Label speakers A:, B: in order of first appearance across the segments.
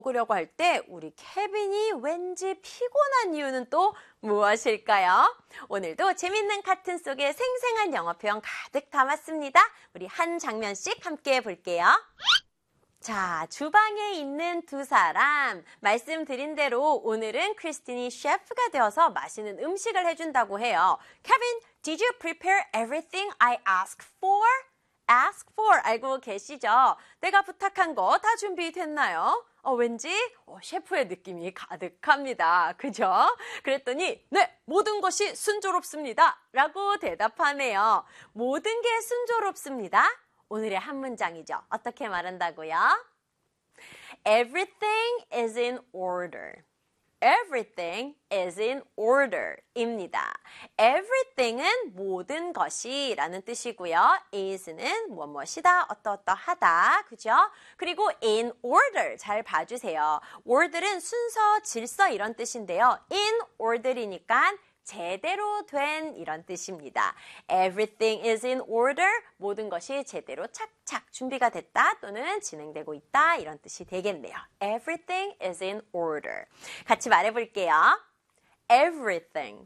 A: 먹으려고 할 때 우리 케빈이 왠지 피곤한 이유는 또 무엇일까요? 오늘도 재밌는 카툰 속에 생생한 영어 표현 가득 담았습니다. 우리 한 장면씩 함께 볼게요. 자, 주방에 있는 두 사람. 말씀드린 대로 오늘은 크리스틴이 셰프가 되어서 맛있는 음식을 해준다고 해요. Kevin, did you prepare everything I asked for? Ask for 알고 계시죠? 내가 부탁한 거 다 준비됐나요? 왠지 셰프의 느낌이 가득합니다. 그죠? 그랬더니 네, 모든 것이 순조롭습니다. 라고 대답하네요. 모든 게 순조롭습니다. 오늘의 한 문장이죠. 어떻게 말한다고요? Everything is in order. Everything is in order 입니다. Everything은 모든 것이 라는 뜻이고요. is는 무엇이다, 어떠하다, 그죠? 그리고 in order 잘 봐주세요. order은 순서, 질서 이런 뜻인데요. in order이니까 제대로 된 이런 뜻입니다. Everything is in order. 모든 것이 제대로 착착 준비가 됐다 또는 진행되고 있다 이런 뜻이 되겠네요. Everything is in order. 같이 말해볼게요. Everything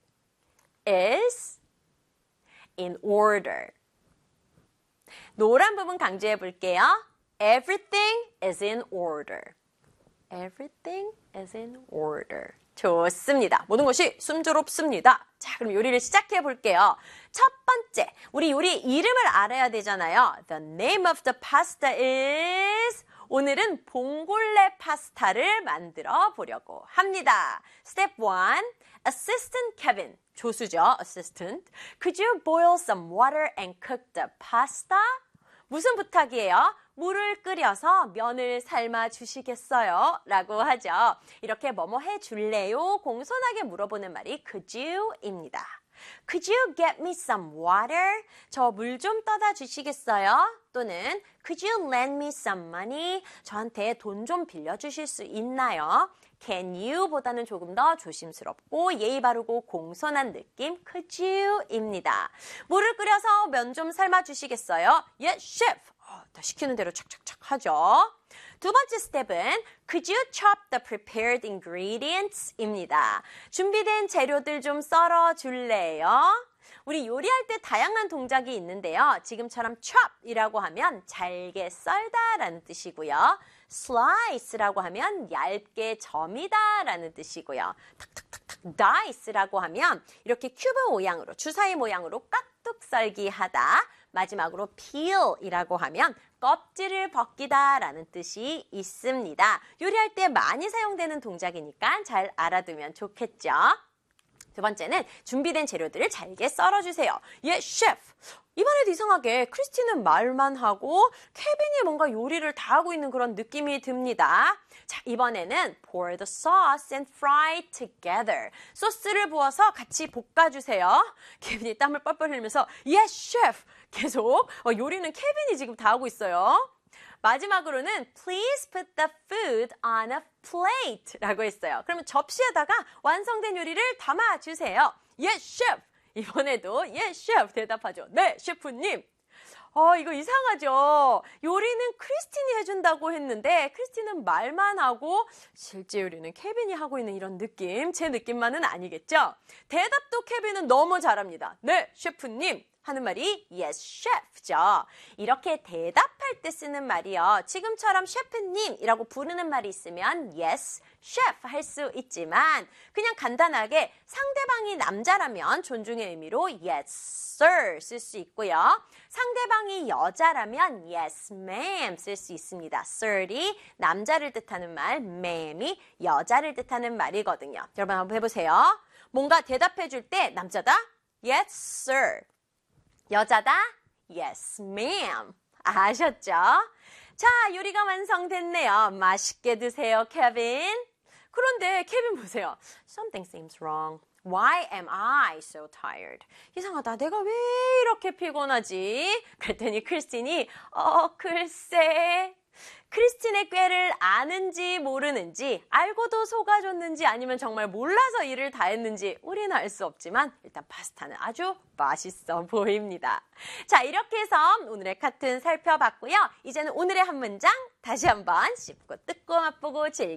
A: is in order. 노란 부분 강조해 볼게요. Everything is in order. Everything is in order. 좋습니다. 모든 것이 순조롭습니다. 자, 그럼 요리를 시작해 볼게요. 첫 번째, 우리 요리 이름을 알아야 되잖아요. The name of the pasta is... 오늘은 봉골레 파스타를 만들어 보려고 합니다. Step 1, Assistant Kevin, 조수죠, Assistant. Could you boil some water and cook the pasta? 무슨 부탁이에요? 물을 끓여서 면을 삶아 주시겠어요? 라고 하죠. 이렇게 뭐뭐 해줄래요? 공손하게 물어보는 말이 could you입니다. Could you get me some water? 저 물 좀 떠다 주시겠어요? 또는 Could you lend me some money? 저한테 돈 좀 빌려주실 수 있나요? Can you 보다는 조금 더 조심스럽고 예의 바르고 공손한 느낌 Could you입니다. 물을 끓여서 면 좀 삶아 주시겠어요? Yes, chef. 시키는 대로 착착착 하죠. 두 번째 스텝은 Could you chop the prepared ingredients? 입니다. 준비된 재료들 좀 썰어 줄래요? 우리 요리할 때 다양한 동작이 있는데요. 지금처럼 chop이라고 하면 잘게 썰다 라는 뜻이고요. slice라고 하면 얇게 점이다 라는 뜻이고요. 탁탁탁탁 dice라고 하면 이렇게 큐브 모양으로, 주사위 모양으로 깍둑 썰기 하다. 마지막으로 peel이라고 하면 껍질을 벗기다 라는 뜻이 있습니다. 요리할 때 많이 사용되는 동작이니까 잘 알아두면 좋겠죠. 두 번째는 준비된 재료들을 잘게 썰어주세요. 예, 셰프. 이번에도 이상하게 크리스티는 말만 하고 케빈이 뭔가 요리를 다 하고 있는 그런 느낌이 듭니다. 자, 이번에는 pour the sauce and fry together. 소스를 부어서 같이 볶아주세요. 케빈이 땀을 뻘뻘 흘리면서 yes, chef. 계속 요리는 케빈이 지금 다 하고 있어요. 마지막으로는 please put the food on a plate 라고 했어요. 그러면 접시에다가 완성된 요리를 담아주세요. Yes, chef. 이번에도 yes, chef 대답하죠. 네, 셰프님. 이거 이상하죠? 요리는 크리스틴이 해준다고 했는데 크리스틴은 말만 하고 실제 요리는 케빈이 하고 있는 이런 느낌, 제 느낌만은 아니겠죠? 대답도 케빈은 너무 잘합니다. 네, 셰프님. 하는 말이 yes, chef죠. 이렇게 대답할 때 쓰는 말이요. 지금처럼 셰프님이라고 부르는 말이 있으면 yes, chef 할 수 있지만 그냥 간단하게 상대방이 남자라면 존중의 의미로 yes, sir 쓸 수 있고요. 상대방이 여자라면 yes, ma'am 쓸 수 있습니다. sir이 남자를 뜻하는 말, ma'am이 여자를 뜻하는 말이거든요. 여러분 한번 해보세요. 뭔가 대답해 줄 때 남자다? yes, sir. 여자다? Yes, ma'am. 아셨죠? 자, 요리가 완성됐네요. 맛있게 드세요, 케빈. 그런데 케빈 보세요. Something seems wrong. Why am I so tired? 이상하다. 내가 왜 이렇게 피곤하지? 그랬더니 크리스틴이 글쎄. 크리스틴의 꾀를 아는지 모르는지 알고도 속아줬는지 아니면 정말 몰라서 일을 다 했는지 우리는 알 수 없지만 일단 파스타는 아주 맛있어 보입니다. 자, 이렇게 해서 오늘의 카툰 살펴봤고요. 이제는 오늘의 한 문장 다시 한번 씹고 뜯고 맛보고 즐기고